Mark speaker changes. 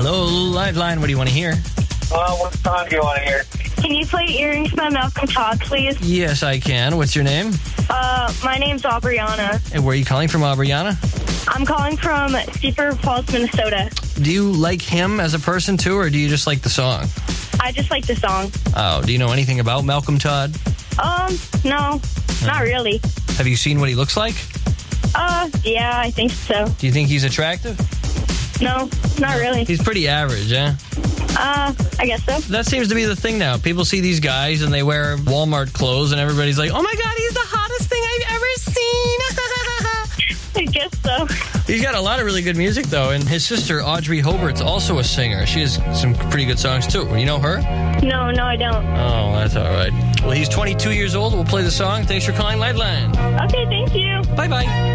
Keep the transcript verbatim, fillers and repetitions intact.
Speaker 1: Hello, Liveline. What do you want to hear?
Speaker 2: Uh, what song do you want to hear?
Speaker 3: Can you play Earrings by Malcolm Todd, please?
Speaker 1: Yes, I can. What's your name?
Speaker 3: Uh, my name's Aubriana.
Speaker 1: And where are you calling from, Aubriana?
Speaker 3: I'm calling from Cedar Falls, Minnesota.
Speaker 1: Do you like him as a person, too, or do you just like the song?
Speaker 3: I just like the song.
Speaker 1: Oh, do you know anything about Malcolm Todd?
Speaker 3: Um, no, not really.
Speaker 1: Have you seen what he looks like?
Speaker 3: Uh, yeah, I think so.
Speaker 1: Do you think he's attractive?
Speaker 3: No, not really.
Speaker 1: He's pretty average, eh?
Speaker 3: Uh, I guess so.
Speaker 1: That seems to be the thing now. People see these guys and they wear Walmart clothes and everybody's like, oh my God, he's the hottest thing I've ever seen.
Speaker 3: I guess so.
Speaker 1: He's got a lot of really good music, though. And his sister, Audrey Hobart's also a singer. She has some pretty good songs, too. You know her?
Speaker 3: No, no, I don't.
Speaker 1: Oh, that's all right. Well, he's twenty-two years old. We'll play the song. Thanks for calling Liveline.
Speaker 3: Okay, thank you.
Speaker 1: Bye-bye.